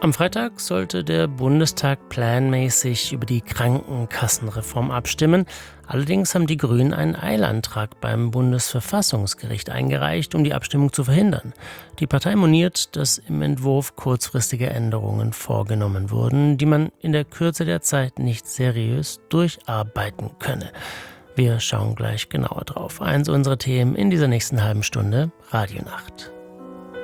Am Freitag sollte der Bundestag planmäßig über die Krankenkassenreform abstimmen. Allerdings haben die Grünen einen Eilantrag beim Bundesverfassungsgericht eingereicht, um die Abstimmung zu verhindern. Die Partei moniert, dass im Entwurf kurzfristige Änderungen vorgenommen wurden, die man in der Kürze der Zeit nicht seriös durcharbeiten könne. Wir schauen gleich genauer drauf. Eins unserer Themen in dieser nächsten halben Stunde: Radionacht.